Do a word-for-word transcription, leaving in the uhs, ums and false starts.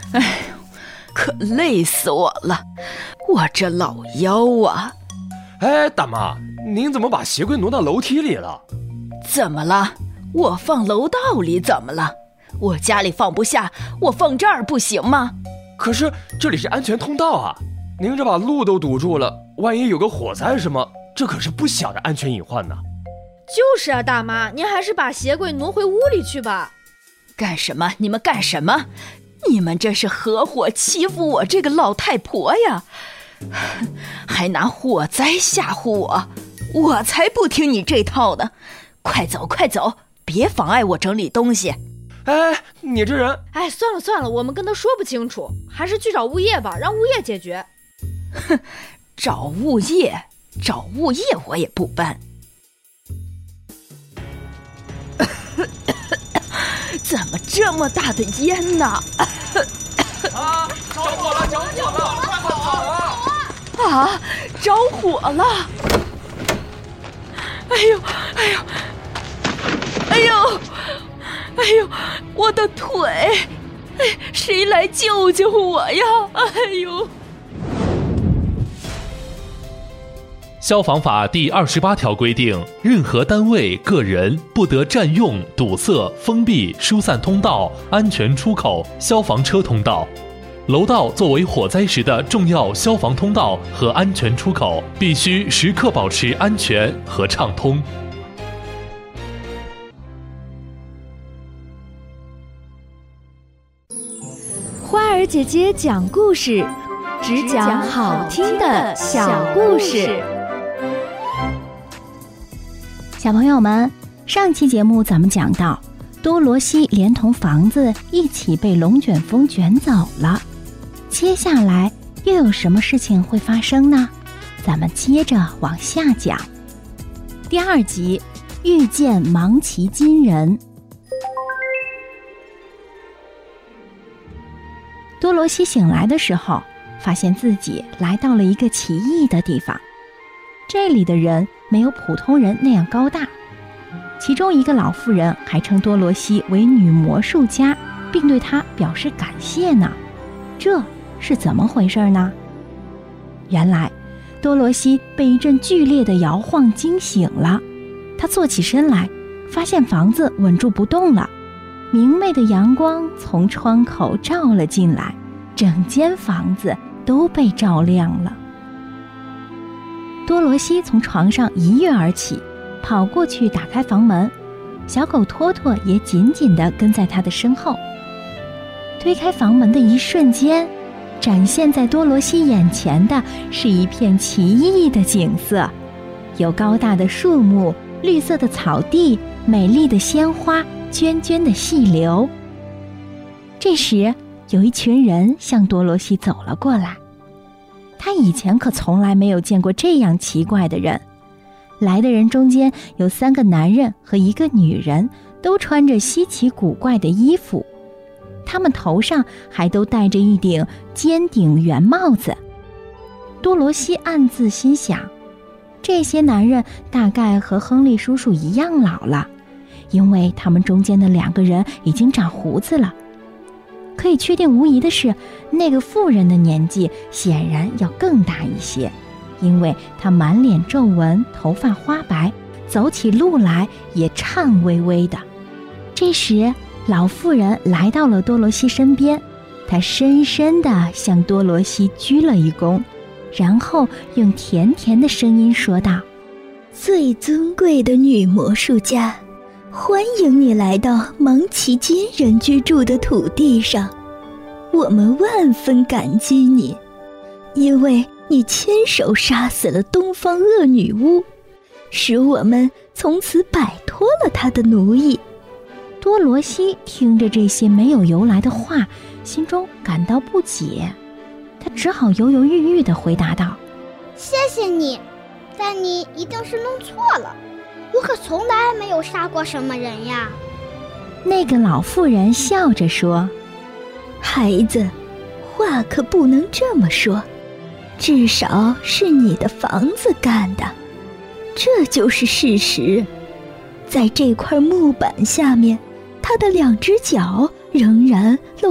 哎呦，可累死我了，我这老腰啊！ 哎，大妈，您怎么把鞋柜挪到楼梯里了？ 怎么了？我放楼道里怎么了？我家里放不下，我放这儿不行吗？ 可是这里是安全通道啊，您这把路都堵住了，万一有个火灾什么，这可是不小的安全隐患呢。 就是啊，大妈，您还是把鞋柜挪回屋里去吧。 干什么？你们干什么？你们这是合伙欺负我这个老太婆呀！还拿火灾吓唬我，我才不听你这套呢！快走快走，别妨碍我整理东西。 哎，你这人…… 哎，算了算了，我们跟他说不清楚，还是去找物业吧，让物业解决。 哼，找物业，找物业我也不搬。怎么这么大的烟呢？ 啊！着火了！着火了！快跑啊！ 啊！着火了！哎呦！哎呦！哎呦！哎呦！我的腿！哎，谁来救救我呀！哎呦！ 消防法第二十八条规定，任何单位、个人不得占用、堵塞、封闭、疏散通道、安全出口、消防车通道。楼道作为火灾时的重要消防通道和安全出口，必须时刻保持安全和畅通。 花儿姐姐讲故事，只讲好听的小故事。 小朋友们，上期节目咱们讲到，多罗西连同房子一起被龙卷风卷走了。接下来又有什么事情会发生呢？咱们接着往下讲。第二集，遇见芒奇金人。多罗西醒来的时候，发现自己来到了一个奇异的地方。这里的人没有普通人那样高大，其中一个老妇人还称多罗西为女魔术家，并对她表示感谢呢。这是怎么回事呢？原来多罗西被一阵剧烈的摇晃惊醒了，她坐起身来，发现房子稳住不动了，明媚的阳光从窗口照了进来，整间房子都被照亮了。多罗西从床上一跃而起，跑过去打开房门，小狗托托也紧紧地跟在他的身后。推开房门的一瞬间，展现在多罗西眼前的是一片奇异的景色，有高大的树木、绿色的草地、美丽的鲜花、涓涓的细流。这时，有一群人向多罗西走了过来。他以前可从来没有见过这样奇怪的人。来的人中间有三个男人和一个女人，都穿着稀奇古怪的衣服，他们头上还都戴着一顶尖顶圆帽子。多罗西暗自心想，这些男人大概和亨利叔叔一样老了，因为他们中间的两个人已经长胡子了。可以确定无疑的是，那个妇人的年纪显然要更大一些，因为她满脸皱纹，头发花白，走起路来也颤巍巍的。这时，老妇人来到了多罗西身边，她深深地向多罗西鞠了一躬，然后用甜甜的声音说道： 最尊贵的女魔术家，欢迎你来到芒奇金人居住的土地上，我们万分感激你，因为你亲手杀死了东方恶女巫，使我们从此摆脱了她的奴役。 多罗西听着这些没有由来的话，心中感到不解，他只好犹犹豫豫地回答道： 谢谢你，但你一定是弄错了，我可从来没有杀过什么人呀。 那个老妇人笑着说： 孩子，话可不能这么说，至少是你的房子干的，这就是事实。在这块木板下面，它的两只脚仍然露